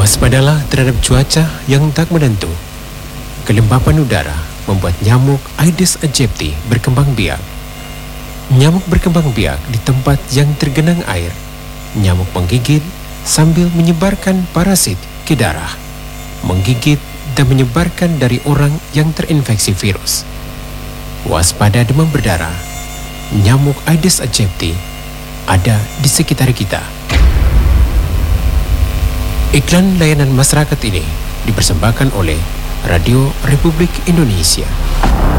Waspadalah terhadap cuaca yang tak menentu. Kelembapan udara membuat nyamuk Aedes aegypti berkembang biak. Nyamuk berkembang biak di tempat yang tergenang air. Nyamuk menggigit sambil menyebarkan parasit ke darah, menggigit dan menyebarkan dari orang yang terinfeksi virus. Waspada demam berdarah. Nyamuk Aedes aegypti ada di sekitar kita. Iklan layanan masyarakat ini dipersembahkan oleh Radio Republik Indonesia.